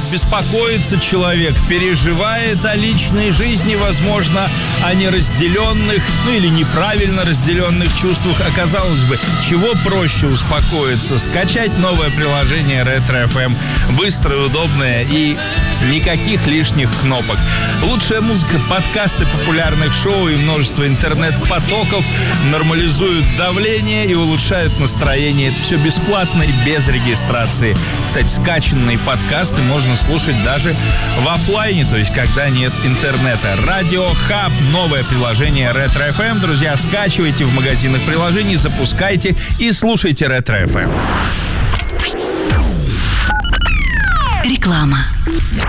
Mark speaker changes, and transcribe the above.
Speaker 1: беспокоится человек, переживает о личной жизни, возможно, о неразделенных, или неправильно разделенных чувствах. Оказалось бы, чего проще успокоиться? Скачать новое приложение Ретро FM. Быстрое, удобное и никаких лишних кнопок. Лучшая музыка, подкасты популярных шоу и множество интернет-потоков нормализуют давление и улучшают настроение. Это все бесплатно и без регистрации. Кстати, скачанные подкасты можно слушать даже в офлайне, то есть когда нет интернета. Радио Хаб, новое приложение Ретро FM. Друзья, скачивайте в магазинах приложений, запускайте и слушайте Ретро FM.
Speaker 2: Реклама.